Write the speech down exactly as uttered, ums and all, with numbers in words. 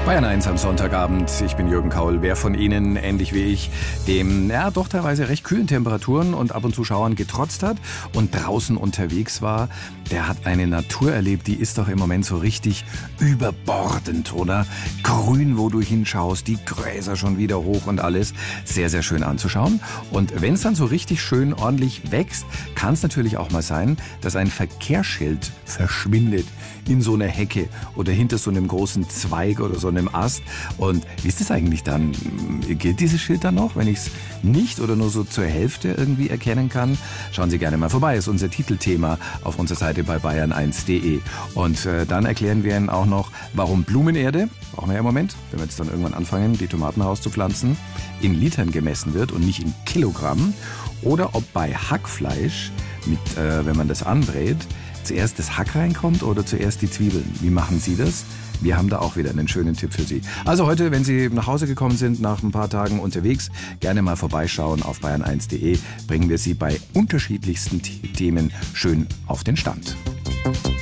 Bayern eins am Sonntagabend. Ich bin Jürgen Kaul. Wer von Ihnen, ähnlich wie ich, dem ja doch teilweise recht kühlen Temperaturen und ab und zu Schauern getrotzt hat und draußen unterwegs war, der hat eine Natur erlebt, die ist doch im Moment so richtig überbordend, oder? Grün, wo du hinschaust, die Gräser schon wieder hoch und alles. Sehr, sehr schön anzuschauen. Und wenn es dann so richtig schön ordentlich wächst, kann es natürlich auch mal sein, dass ein Verkehrsschild verschwindet in so einer Hecke oder hinter so einem großen Zweig oder so einem Ast. Und wie ist das eigentlich dann? Gilt dieses Schild dann noch, wenn ich es nicht oder nur so zur Hälfte irgendwie erkennen kann? Schauen Sie gerne mal vorbei. Das ist unser Titelthema auf unserer Seite bei bayern eins punkt de. Und äh, dann erklären wir Ihnen auch noch, warum Blumenerde, brauchen wir ja im Moment, wenn wir jetzt dann irgendwann anfangen, die Tomaten rauszupflanzen, in Litern gemessen wird und nicht in Kilogramm. Oder ob bei Hackfleisch, mit, äh, wenn man das anbrät, zuerst das Hack reinkommt oder zuerst die Zwiebeln. Wie machen Sie das? Wir haben da auch wieder einen schönen Tipp für Sie. Also heute, wenn Sie nach Hause gekommen sind, nach ein paar Tagen unterwegs, gerne mal vorbeischauen auf bayern eins punkt de. Bringen wir Sie bei unterschiedlichsten Themen schön auf den Stand.